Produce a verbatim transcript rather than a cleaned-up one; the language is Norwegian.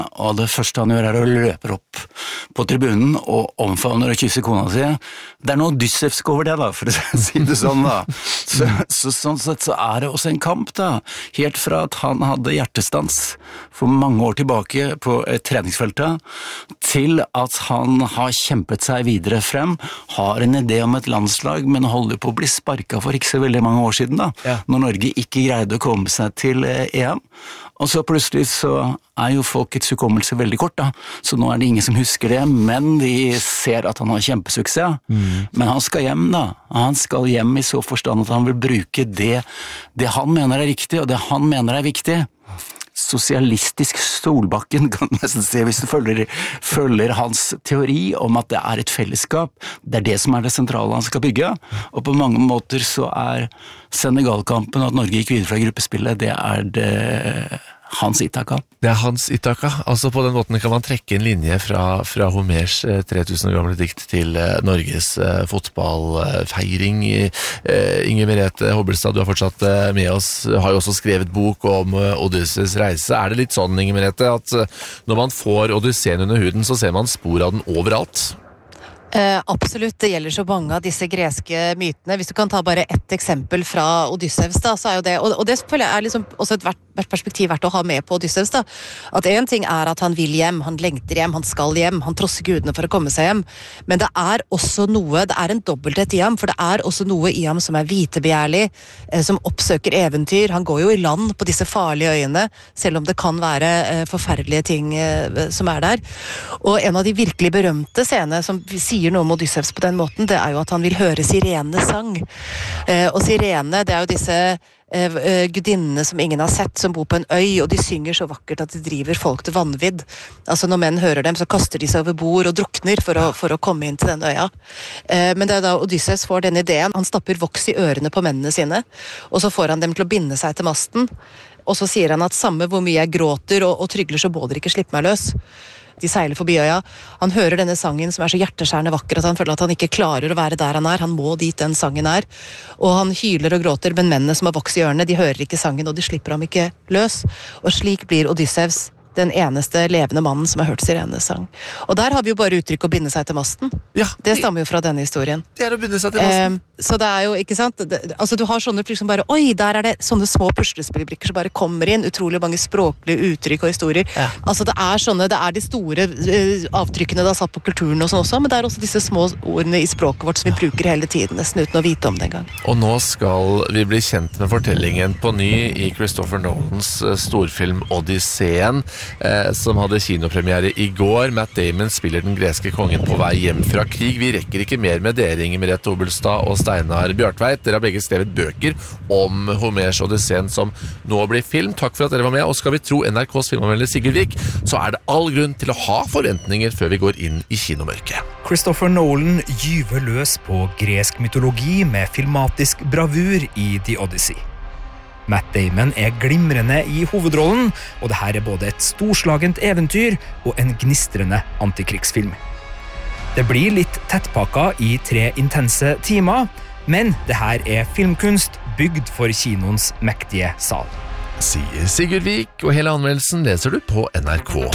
og det første han gjør er å løpe opp på tribunen og omfavner og kysser kona si. Det er noe Odyssevsk over det da, for å si det sånn da. Så, så sånn sett så er det også en kamp da, helt fra at han hadde hjertestans for mange år tilbake på et treningsfelt, til at han har kjempet seg videre frem, har en idé om et landslag, men holder på å bli sparket for ikke så veldig mange år siden da, ja. Når Norge ikke greide å komme seg til E M. Og så plutselig så er jo folkets hukommelse veldig kort da, så nå er det ingen som husker det, men de ser at han har kjempesuksess. Mm. Men han skal hjem da, han skal hjem i så forstand at han vil bruke det, det han mener er riktig, og det han mener er viktig. Sosialistisk Solbakken kan du nesten se hvis du følger, følger hans teori om at det er et fellesskap, det er det som er det sentrale han skal bygge, og på mange måter så er Senegal-kampen at Norge gikk videre fra gruppespillet, det er det hans Itaka. Det er hans Itaka, altså på den måten kan man trekke en linje fra, fra Homers eh, tre tusen år gamle dikt til eh, Norges eh, fotballfeiring. Eh, Inger Merete Hobbelstad, du har fortsatt eh, med oss, har jo også skrevet bok om eh, Odysseus reise. Er det litt sånn, Inger Merete, at eh, når man får Odysseen under huden, så ser man spor av den overalt? Eh, absolutt, det gjelder så mange av disse greske mytene. Hvis du kan ta bare ett eksempel fra Odysseus da, så er jo det, og, og det føler jeg er liksom også et hvert, hvert perspektiv verdt å ha med på Odysseus da, at en ting er at han vil hjem, han lengter hjem, han skal hjem, han trosser gudene for å komme seg hjem, men det er også noe, det er en dobbelthet i ham, for det er også noe i ham som er vitebegjærlig, eh, som oppsøker eventyr. Han går jo i land på disse farlige øyene, selv om det kan være eh, forferdelige ting eh, som er der. Og en av de virkelig berømte scenene som sier sier noe om Odysseus på den måten, det er jo at han vil høre sirenenes sang. Eh, og sirene, det er jo disse eh, gudinnene som ingen har sett, som bor på en øy, og de synger så vakkert at de driver folk til vanvidd. Altså når menn hører dem, så kaster de seg over bord og drukner for å, for å komme inn til den øya. Eh, men det er da Odysseus får denne ideen, han stapper voks i ørene på mennene sine, og så får han dem til å binde seg til masten, og så sier han at samme hvor mye jeg gråter og, og trygler, så må dere ikke slippe meg løs. De seiler forbi øya. Han hører denne sangen som er så hjerteskjærende vakker at han føler at han ikke klarer å være der han er. Han må dit den sangen er. Og han hyler og gråter, men mennene som har voks i ørene, de hører ikke sangen, og de slipper ham ikke løs. Og slik blir Odysseus den eneste levende mannen som har hørt sirenenes sang. Og der har vi jo bare uttrykk å binde seg til masten. Ja, det stammer jo fra denne historien. Det er å binde seg til masten. Eh, så det er jo, ikke sant? Det, altså du har sånne liksom bare, oi, der er det sånne små puslespillbrikker som bare kommer inn, utrolig mange språklige uttrykk og historier. Ja. Altså det er sånne, det er de store uh, avtrykkene det har satt på kulturen og sånn også, men det er også disse små ordene i språket vårt som vi bruker hele tiden, nesten uten å vite om det engang. Og nå skal vi bli kjent med fortellingen på ny i Christopher Nolans storfilm Odysseen, Eh, som hadde kinopremiere i går. Matt Damon spiller den greske kongen på vei hjem fra krig. Vi rekker ikke mer med dere, Inger Merete Hobbelstad og Steinar Bjørtveit. Dere har begge skrevet bøker om Homers Odysseen som nå blir film. Takk for at dere var med, og skal vi tro N R K's filmanmelder Sigurd Vik, så er det all grunn til å ha forventninger før vi går inn i kinomørket. Christopher Nolan gyver løs på gresk mytologi med filmatisk bravur i The Odyssey. Matt Damon er glimrende i hovedrollen, og det her er både et storslagent eventyr og en gnistrende antikrigsfilm. Det blir litt tettpakka i tre intense timer, men det her er filmkunst bygd for kinoens mektige sal. Sier Sigurd Vik, og hele anmeldelsen leser du på N R K.